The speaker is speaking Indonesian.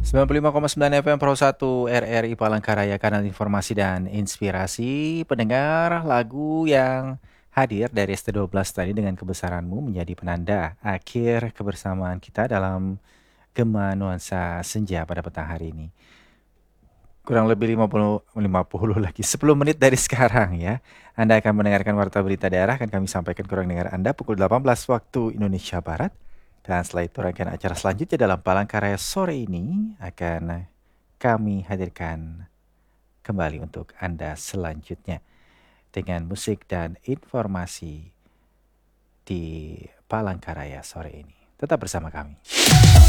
95,9 FM Pro 1 RRI Palangkaraya, kanal informasi dan inspirasi. Pendengar, lagu yang hadir dari ST12 tadi dengan kebesaranmu menjadi penanda akhir kebersamaan kita dalam Gema Nuansa Senja pada petang hari ini. Kurang lebih 50 lagi 10 menit dari sekarang ya. Anda akan mendengarkan Warta Berita Daerah, akan kami sampaikan ke ruang dengar Anda pukul 18 waktu Indonesia Barat. Dan setelah itu rangkaian acara selanjutnya dalam Palangkaraya sore ini akan kami hadirkan kembali untuk Anda selanjutnya dengan musik dan informasi di Palangkaraya sore ini. Tetap bersama kami.